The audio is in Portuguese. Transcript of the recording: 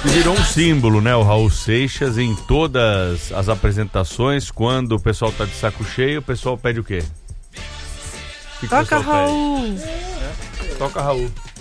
Virou um símbolo, né? O Raul Seixas em todas as apresentações. Quando o pessoal tá de saco cheio, o pessoal pede o quê? Toca Raul! Toca Raul.